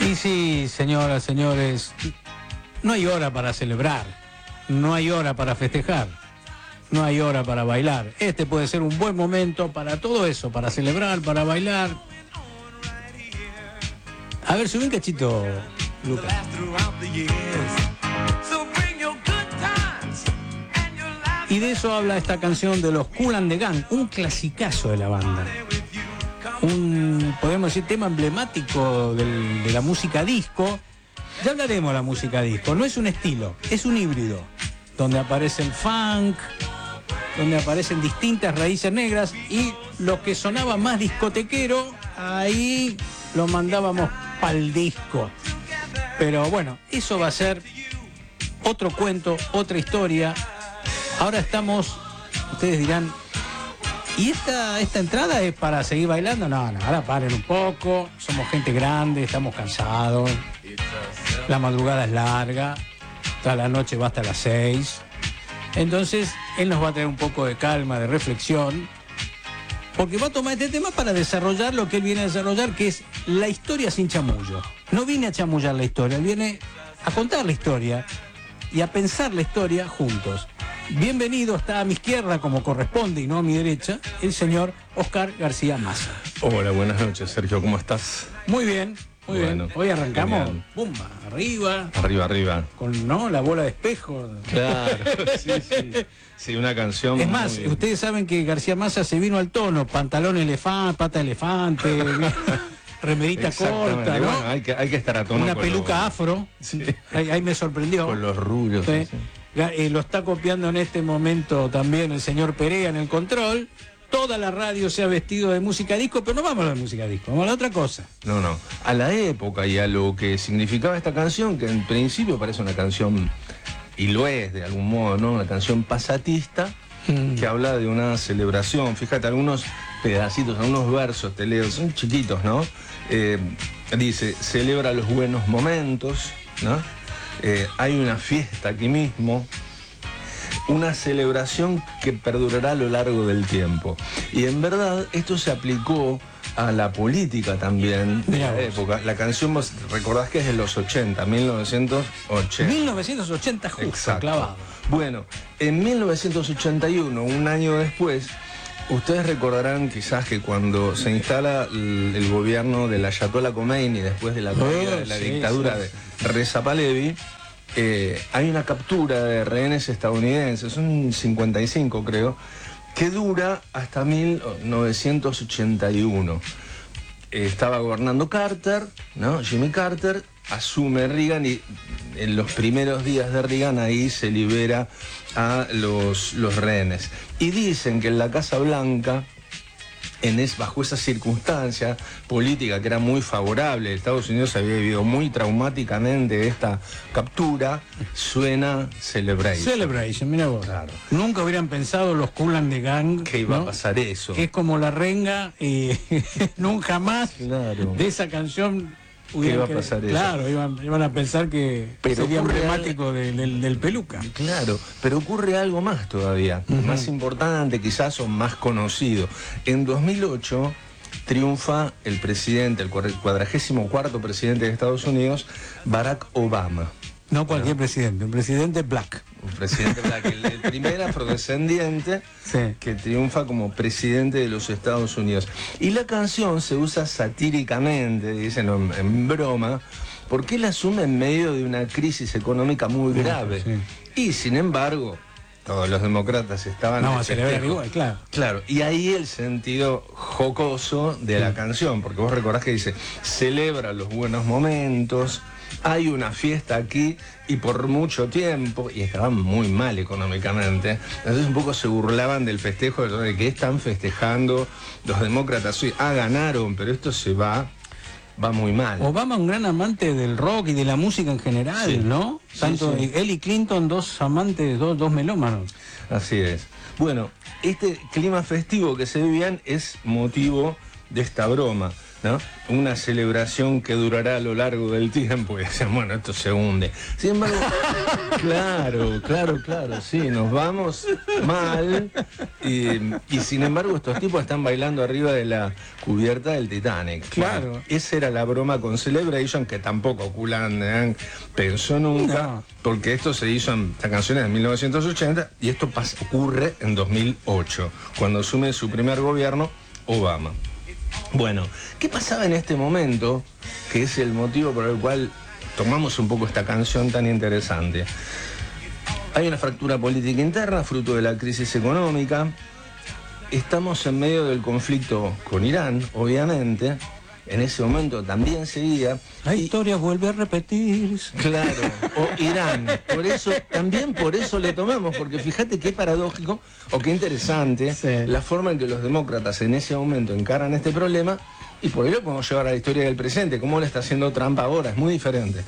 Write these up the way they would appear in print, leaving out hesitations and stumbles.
Y sí, señoras, señores, no hay hora para celebrar, no hay hora para festejar, no hay hora para bailar. Este puede ser un buen momento para todo eso, para celebrar, para bailar. A ver, sube un cachito, Lucas. Y de eso habla esta canción de los Kool and the Gang, un clasicazo de la banda. Un, podemos decir, tema emblemático de la música disco. Ya hablaremos de la música disco. No es un estilo, es un híbrido, donde aparece el funk, donde aparecen distintas raíces negras, y lo que sonaba más discotequero, ahí lo mandábamos pa'l disco. Pero bueno, eso va a ser otro cuento, otra historia. Ahora estamos, ustedes dirán, ¿y esta entrada es para seguir bailando? No, ahora paren un poco, somos gente grande, estamos cansados, la madrugada es larga, toda la noche va hasta las 6. Entonces, él nos va a traer un poco de calma, de reflexión, porque va a tomar este tema para desarrollar lo que él viene a desarrollar, que es la historia sin chamullo. No viene a chamullar la historia, él viene a contar la historia y a pensar la historia juntos. Bienvenido, está a mi izquierda, como corresponde, y no a mi derecha, el señor Oscar García Massa. Hola, buenas noches, Sergio, ¿cómo estás? Muy bien, muy bueno, bien. Hoy arrancamos, genial. ¡pumba! Arriba. Arriba. Con, ¿no?, la bola de espejo. Claro, sí. Sí, una canción. Es más, ustedes saben que García Massa se vino al tono, pantalón elefante, pata elefante, remerita corta, ¿no? Bueno, hay que estar a tono. Una peluca afro. Sí. Ahí me sorprendió. Con los rulos. Sí. Lo está copiando en este momento también el señor Perea en el control. Toda la radio se ha vestido de música disco, pero no vamos a la música disco, vamos a la otra cosa. No. A la época y a lo que significaba esta canción, que en principio parece una canción, y lo es de algún modo, ¿no? Una canción pasatista, que habla de una celebración. Fíjate, algunos pedacitos, algunos versos, te leo, son chiquitos, ¿no? Dice, celebra los buenos momentos, ¿no? Hay una fiesta aquí mismo, una celebración que perdurará a lo largo del tiempo. Y en verdad esto se aplicó a la política también de la época. La canción, vos recordás que es de los 80, 1980. 1980 justo, exacto, clavado. Bueno, en 1981, un año después, ustedes recordarán quizás que cuando se instala el gobierno del Ayatollah Khomeini, después de la caída de la dictadura de Reza Pahlavi, hay una captura de rehenes estadounidenses, son 55 creo, que dura hasta 1981. Estaba gobernando Carter, ¿no? Jimmy Carter, asume Reagan, y en los primeros días de Reagan ahí se libera a los rehenes. Y dicen que en la Casa Blanca, bajo esa circunstancia política que era muy favorable, Estados Unidos había vivido muy traumáticamente esta captura, suena Celebration. Celebration, mira vos. Claro. Nunca hubieran pensado los Kool and the Gang, Que iba, ¿no?, a pasar eso. Es como la renga, nunca más, claro, de esa canción iba a pasar eso. Claro, iban a pensar que sería emblemático del peluca. Claro, pero ocurre algo más todavía, más importante quizás, o más conocido. En 2008 triunfa el presidente, el 44º presidente de Estados Unidos, Barack Obama. No cualquier presidente, un presidente black. Un presidente black, el primer afrodescendiente, sí, que triunfa como presidente de los Estados Unidos. Y la canción se usa satíricamente, dicen en broma, porque él asume en medio de una crisis económica muy grave. Sí. Y sin embargo, todos los demócratas estaban... No, a celebrar igual, claro. Claro, y ahí el sentido jocoso de la canción, porque vos recordás que dice, celebra los buenos momentos, hay una fiesta aquí, y por mucho tiempo, y estaban muy mal económicamente, entonces un poco se burlaban del festejo, de que están festejando los demócratas hoy. Ganaron, pero esto se va muy mal. Obama, un gran amante del rock y de la música en general, sí, ¿no? Tanto sí. Él y Clinton, dos amantes, dos melómanos. Así es. Bueno, este clima festivo que se vivían es motivo de esta broma. ¿no? Una celebración que durará a lo largo del tiempo y decían, bueno, esto se hunde. Sin embargo, claro, sí, nos vamos mal y sin embargo estos tipos están bailando arriba de la cubierta del Titanic. Claro. Bueno, esa era la broma con Celebration, que tampoco Kool and the Gang pensó nunca, porque esto se hizo en esta canción en 1980 y esto ocurre en 2008, cuando asume su primer gobierno Obama. Bueno, ¿qué pasaba en este momento? Que es el motivo por el cual tomamos un poco esta canción tan interesante. Hay una fractura política interna, fruto de la crisis económica. Estamos en medio del conflicto con Irán, obviamente. En ese momento también seguía. La historia vuelve a repetirse. Claro, o Irán. También por eso le tomamos, porque fíjate qué paradójico o qué interesante la forma en que los demócratas en ese momento encaran este problema, y por ello podemos llevar a la historia del presente. ¿Cómo le está haciendo Trump ahora? Es muy diferente.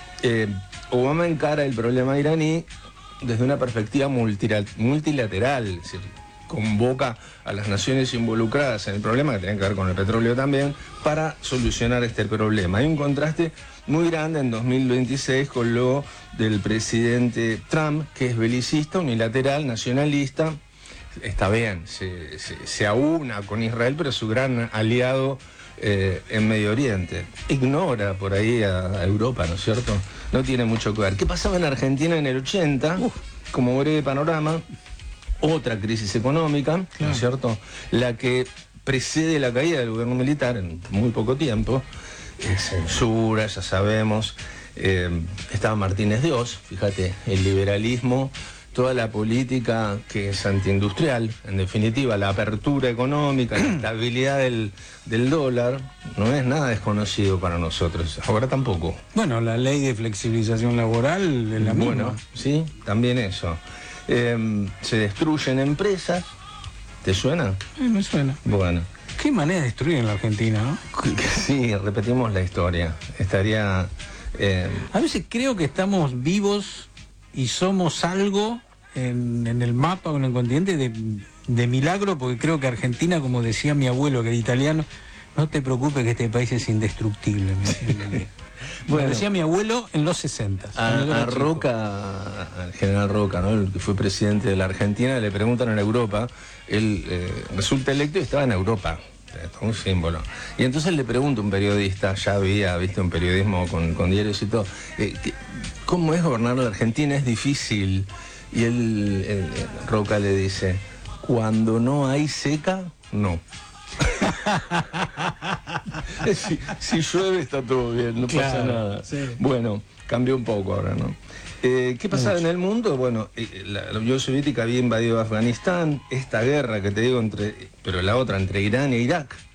Obama encara el problema iraní desde una perspectiva multilateral, es decir, convoca a las naciones involucradas en el problema, que tiene que ver con el petróleo también, para solucionar este problema. Hay un contraste muy grande en 2026 con lo del presidente Trump, que es belicista, unilateral, nacionalista. Está bien, se aúna con Israel, pero es su gran aliado en Medio Oriente. Ignora por ahí a Europa, ¿no es cierto? No tiene mucho que ver. ¿Qué pasaba en Argentina en el 80? Como breve panorama, otra crisis económica, ¿no es cierto? La que precede la caída del gobierno militar en muy poco tiempo. Censura, ya sabemos. Estaba Martínez Dios, fíjate, el liberalismo, toda la política que es antiindustrial, en definitiva, la apertura económica, la estabilidad del dólar, no es nada desconocido para nosotros. Ahora tampoco. Bueno, la ley de flexibilización laboral es la misma. Bueno, sí, también eso. Se destruyen empresas. ¿Te suena? Me suena. Bueno. Qué manera de destruir en la Argentina, ¿no? Sí, repetimos la historia. Estaría... A veces creo que estamos vivos y somos algo en el mapa o en el continente de milagro, porque creo que Argentina, como decía mi abuelo, que era italiano, no te preocupes que este país es indestructible. Bueno, decía mi abuelo en los 60. A Roca, al general Roca, ¿no? El que fue presidente de la Argentina, le preguntan en Europa, él resulta electo y estaba en Europa, un símbolo. Y entonces le pregunta un periodista, ya había visto un periodismo con diarios y todo, ¿cómo es gobernar la Argentina? Es difícil. Y él, Roca le dice, cuando no hay seca, no. si llueve está todo bien, no pasa nada. Sí. Bueno, cambió un poco ahora, ¿no? ¿Qué pasaba en el mundo? Bueno, la Unión Soviética había invadido Afganistán, esta guerra que te digo, pero la otra entre Irán e Irak,